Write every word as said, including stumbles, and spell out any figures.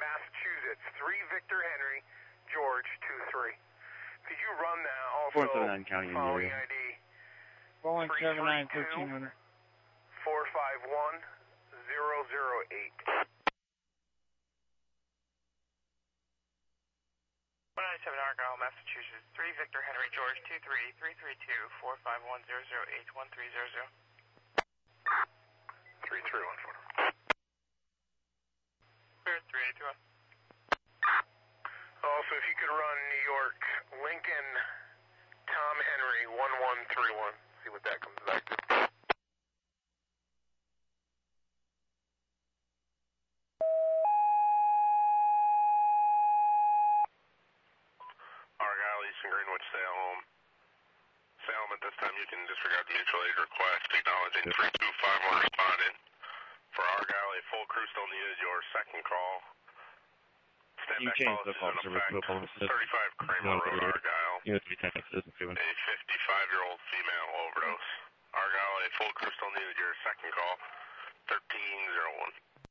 Massachusetts, three Victor Henry, George, two three. Could you run that also four seven nine county following I D? four one seven nine, thirteen hundred. four five one, zero zero eight. one ninety-seven Argyle, Massachusetts, three Victor Henry, George, two three, three three two, four five one, zero zero eight, one three zero zero. three three one four. three eight two one. Also, if you could run New York, Lincoln, Tom Henry, one one three one. See what that comes back to. Argyle, Eastern Greenwich, Salem. Salem, at this time you can disregard the mutual aid request, acknowledging three two five one responded. For Argyle, a full crew still needed. Your second call. Stand You back changed the call policy to is in effect. report thirty-five Kramer Road, Argyle. You have to be Texas. A fifty-five-year-old female overdose. Argyle, a full crew still needed. Your second call. thirteen oh one.